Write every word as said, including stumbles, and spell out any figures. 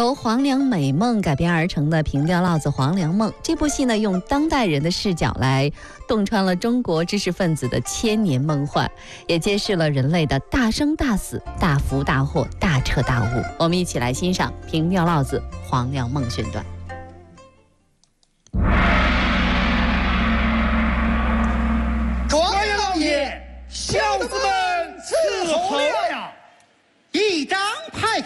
由黄粱美梦改编而成的平调烙子《黄粱梦》这部戏呢，用当代人的视角来洞穿了中国知识分子的千年梦幻，也揭示了人类的大生大死、大福大祸、大彻大悟。我们一起来欣赏平调烙子《黄粱梦》选段。